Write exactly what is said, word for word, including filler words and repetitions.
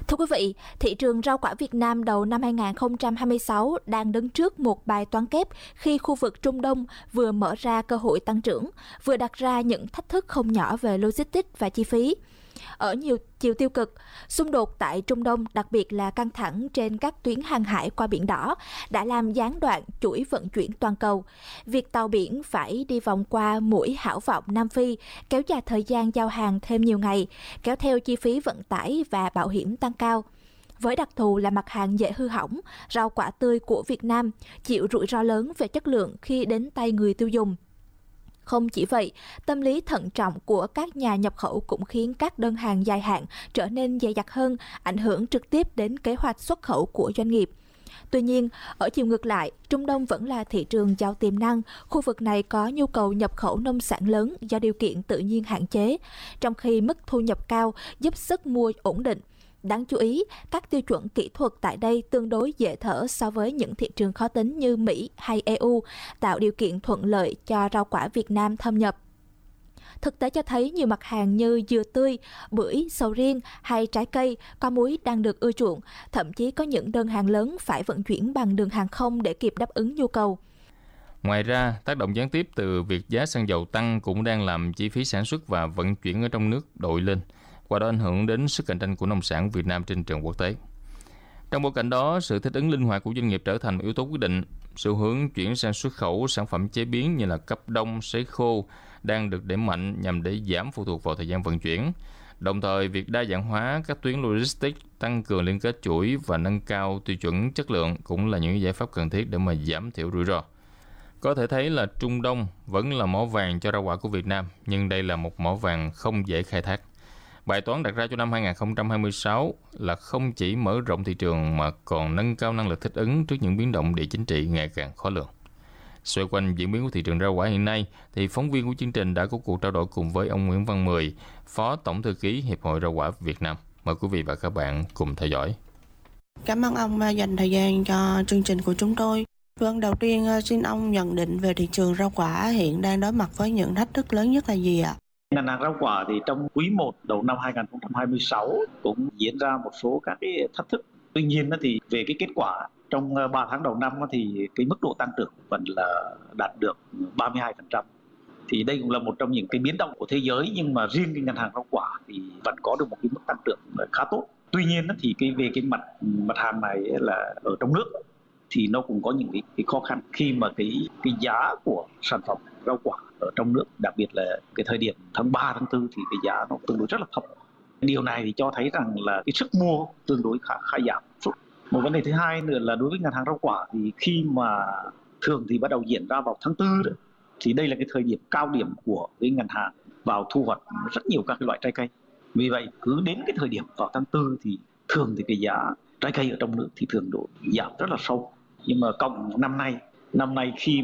Thưa quý vị, thị trường rau quả Việt Nam đầu năm hai nghìn không trăm hai mươi sáu đang đứng trước một bài toán kép khi khu vực Trung Đông vừa mở ra cơ hội tăng trưởng, vừa đặt ra những thách thức không nhỏ về logistics và chi phí. Ở nhiều chiều tiêu cực, xung đột tại Trung Đông, đặc biệt là căng thẳng trên các tuyến hàng hải qua Biển Đỏ, đã làm gián đoạn chuỗi vận chuyển toàn cầu. Việc tàu biển phải đi vòng qua mũi Hảo Vọng Nam Phi kéo dài thời gian giao hàng thêm nhiều ngày, kéo theo chi phí vận tải và bảo hiểm tăng cao. Với đặc thù là mặt hàng dễ hư hỏng, rau quả tươi của Việt Nam chịu rủi ro lớn về chất lượng khi đến tay người tiêu dùng. Không chỉ vậy, tâm lý thận trọng của các nhà nhập khẩu cũng khiến các đơn hàng dài hạn trở nên dày dặt hơn, ảnh hưởng trực tiếp đến kế hoạch xuất khẩu của doanh nghiệp. Tuy nhiên, ở chiều ngược lại, Trung Đông vẫn là thị trường giàu tiềm năng, khu vực này có nhu cầu nhập khẩu nông sản lớn do điều kiện tự nhiên hạn chế, trong khi mức thu nhập cao giúp sức mua ổn định. Đáng chú ý, các tiêu chuẩn kỹ thuật tại đây tương đối dễ thở so với những thị trường khó tính như Mỹ hay e u, tạo điều kiện thuận lợi cho rau quả Việt Nam thâm nhập. Thực tế cho thấy nhiều mặt hàng như dừa tươi, bưởi, sầu riêng hay trái cây, có múi đang được ưa chuộng, thậm chí có những đơn hàng lớn phải vận chuyển bằng đường hàng không để kịp đáp ứng nhu cầu. Ngoài ra, tác động gián tiếp từ việc giá xăng dầu tăng cũng đang làm chi phí sản xuất và vận chuyển ở trong nước đội lên, qua đó ảnh hưởng đến sức cạnh tranh của nông sản Việt Nam trên trường quốc tế. Trong bối cảnh đó, sự thích ứng linh hoạt của doanh nghiệp trở thành một yếu tố quyết định. Xu hướng chuyển sang xuất khẩu sản phẩm chế biến như là cấp đông, sấy khô đang được đẩy mạnh nhằm để giảm phụ thuộc vào thời gian vận chuyển. Đồng thời, việc đa dạng hóa các tuyến logistics, tăng cường liên kết chuỗi và nâng cao tiêu chuẩn chất lượng cũng là những giải pháp cần thiết để mà giảm thiểu rủi ro. Có thể thấy là Trung Đông vẫn là mỏ vàng cho rau quả của Việt Nam, nhưng đây là một mỏ vàng không dễ khai thác. Bài toán đặt ra cho năm hai nghìn không trăm hai mươi sáu là không chỉ mở rộng thị trường mà còn nâng cao năng lực thích ứng trước những biến động địa chính trị ngày càng khó lường. Xoay quanh diễn biến của thị trường rau quả hiện nay, thì phóng viên của chương trình đã có cuộc trao đổi cùng với ông Nguyễn Văn Mười, Phó Tổng Thư ký Hiệp hội Rau quả Việt Nam. Mời quý vị và các bạn cùng theo dõi. Cảm ơn ông dành thời gian cho chương trình của chúng tôi. Vâng, đầu tiên xin ông nhận định về thị trường rau quả hiện đang đối mặt với những thách thức lớn nhất là gì ạ? Ngành hàng rau quả thì trong quý một đầu năm hai nghìn không trăm hai mươi sáu cũng diễn ra một số các cái thách thức. Tuy nhiên thì về cái kết quả trong ba tháng đầu năm thì cái mức độ tăng trưởng vẫn là đạt được ba mươi hai phần trăm. Thì đây cũng là một trong những cái biến động của thế giới, nhưng mà riêng cái ngành hàng rau quả thì vẫn có được một cái mức tăng trưởng khá tốt. Tuy nhiên thì cái về cái mặt mặt hàng này là ở trong nước thì nó cũng có những cái, cái khó khăn khi mà cái cái giá của sản phẩm rau quả ở trong nước, đặc biệt là cái thời điểm tháng ba, tháng tư thì cái giá nó tương đối rất là thấp. Điều này thì cho thấy rằng là cái sức mua tương đối khá, khá giảm. Một vấn đề thứ hai nữa là đối với ngành hàng rau quả thì khi mà thường thì bắt đầu diễn ra vào tháng tư đó, thì đây là cái thời điểm cao điểm của cái ngành hàng vào thu hoạch rất nhiều các cái loại trái cây. Vì vậy cứ đến cái thời điểm vào tháng tư thì thường thì cái giá trái cây ở trong nước thì thường độ giảm rất là sâu. Nhưng mà cộng năm nay, năm nay khi